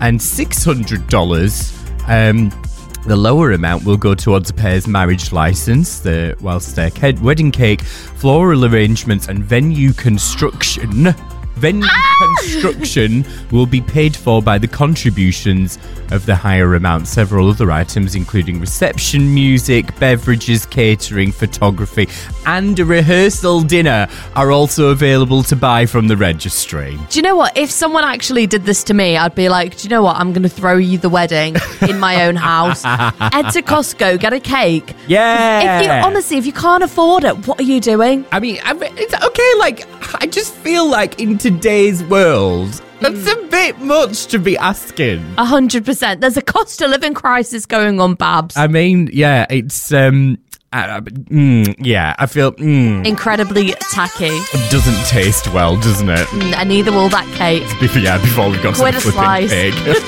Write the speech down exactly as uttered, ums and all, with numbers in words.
and six hundred dollars. Um, the lower amount will go towards a pair's marriage license, the whilst their ke- wedding cake, floral arrangements, and venue construction. Venue ah! construction will be paid for by the contributions of the higher amount. Several other items, including reception music, beverages, catering, photography, and a rehearsal dinner, are also available to buy from the registry. Do you know what? If someone actually did this to me, I'd be like, do you know what? I'm going to throw you the wedding in my own house. Head to Costco, get a cake. Yeah. If you honestly, if you can't afford it, what are you doing? I mean, I mean it's okay. Like, I just feel like in today's world, that's mm. a bit much to be asking. A hundred percent. There's a cost of living crisis going on, Babs. I mean, yeah, it's um, uh, mm, yeah. I feel mm, incredibly tacky. It doesn't taste well, doesn't it? Mm, and neither will that cake. Yeah, before we got Quid some a slice. flipping pig.